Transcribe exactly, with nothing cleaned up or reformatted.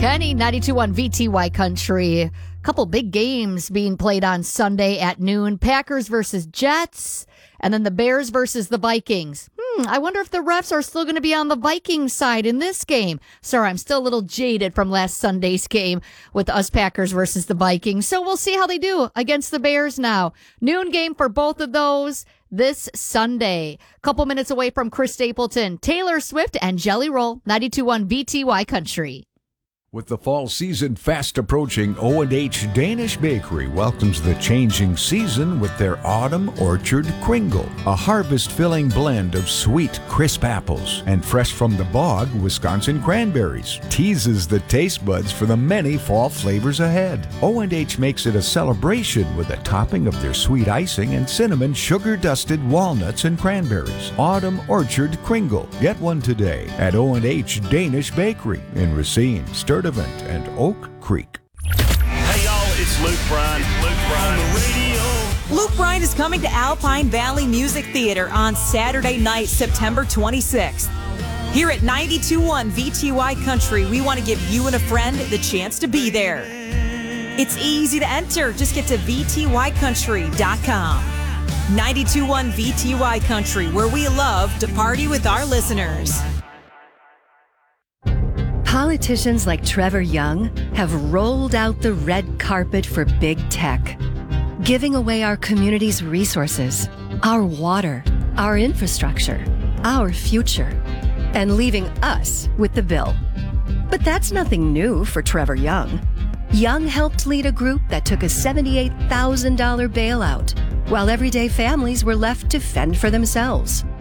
Kenny, ninety-two point one V T Y Country. Couple big games being played on Sunday at noon. Packers versus Jets, and then the Bears versus the Vikings. Hmm, I wonder if the refs are still going to be on the Vikings side in this game. Sorry, I'm still a little jaded from last Sunday's game with us Packers versus the Vikings. So we'll see how they do against the Bears now. Noon game for both of those this Sunday. Couple minutes away from Chris Stapleton, Taylor Swift, and Jelly Roll. ninety-two point one V T Y Country. With the fall season fast approaching, O and H Danish Bakery welcomes the changing season with their Autumn Orchard Kringle, a harvest-filling blend of sweet, crisp apples and fresh from the bog Wisconsin cranberries. Teases the taste buds for the many fall flavors ahead. O and H makes it a celebration with a topping of their sweet icing and cinnamon sugar-dusted walnuts and cranberries. Autumn Orchard Kringle. Get one today at O and H Danish Bakery in Racine, Sturtevant, and Oak Creek. Hey y'all, it's Luke Bryan. Luke Bryan on the radio. Luke Bryan is coming to Alpine Valley Music Theater on Saturday night, September twenty-sixth. Here at ninety-two point one V T Y Country, we want to give you and a friend the chance to be there. It's easy to enter. Just get to V T Y country dot com. ninety-two point one V T Y Country, where we love to party with our listeners. Politicians like Trevor Young have rolled out the red carpet for big tech, giving away our community's resources, our water, our infrastructure, our future, and leaving us with the bill. But that's nothing new for Trevor Young. Young helped lead a group that took a seventy-eight thousand dollars bailout, while everyday families were left to fend for themselves.